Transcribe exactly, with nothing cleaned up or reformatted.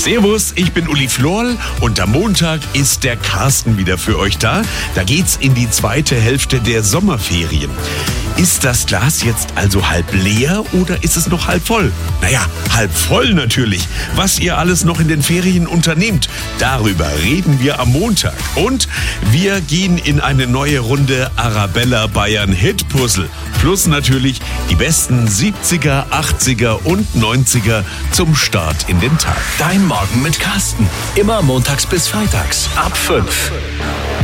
Servus, ich bin Uli Florl und am Montag ist der Carsten wieder für euch da. Da geht's in die zweite Hälfte der Sommerferien. Ist das Glas jetzt also halb leer oder ist es noch halb voll? Naja, halb voll natürlich. Was ihr alles noch in den Ferien unternehmt, darüber reden wir am Montag. Und wir gehen in eine neue Runde Arabella Bayern Hit Puzzle. Plus natürlich die besten siebziger, achtziger und neunziger zum Start in den Tag. Dein Morgen mit Carsten. Immer montags bis freitags ab fünf.